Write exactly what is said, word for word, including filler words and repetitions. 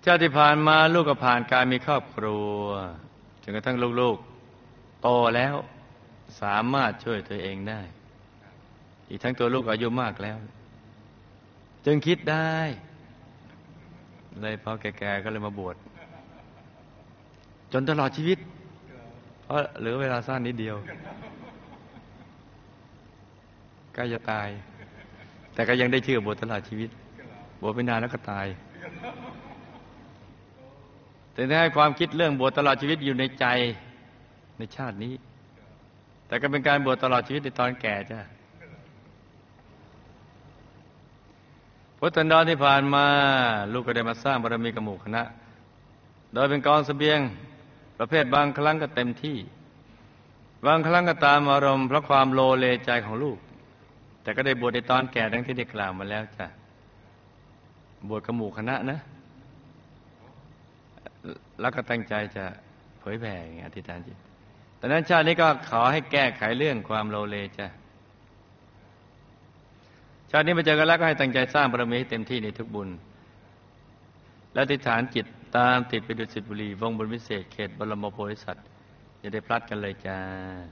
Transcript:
าติที่ผ่านมาลูกก็ผ่านการมีครอบครัวจนกระทั่งลูกๆโตแล้วสามารถช่วยตัวเองได้อีกทั้งตัวลูกอายุมากแล้วจึงคิดได้เลยพอแก่ๆก็เลยมาบวชจนตลอดชีวิตเพราะเหลือเวลาสั้นนิดเดียวใกล้จะตายแต่ก็ยังได้ชื่อบวชตลอดชีวิตบวชไม่นานแล้วก็ตายแต่ถ้าให้ความคิดเรื่องบวชตลอดชีวิตอยู่ในใจในชาตินี้แต่ก็เป็นการบวชตลอดชีวิตในตอนแก่จ้ะพุทธันดรที่ผ่านมาลูกก็ได้มาสร้างบารมีกับหมู่คณะโดยเป็นกองเสบียงประเภทบางครั้งก็เต็มที่บางครั้งก็ตามอารมณ์เพราะความโลเลใจของลูกแต่ก็ได้บวชในตอนแก่ดังที่ได้กล่าวมาแล้วจ้ะบวชกับหมู่คณะนะแล้วก็ตั้งใจจะเผยแผ่อธิษฐานจิตแต่นั้นชาตินี้ก็ขอให้แก้ไขเรื่องความโลเลจ้ะชาตินี้มาเจอกันแล้วก็ให้ตั้งใจสร้างบารมีให้เต็มที่ในทุกบุญและอธิษฐานจิตตามติดไปดุสิตบุรีวงบนวิเศษเขตบรมโพธิสัตว์อย่าได้พลัดกันเลยจ้า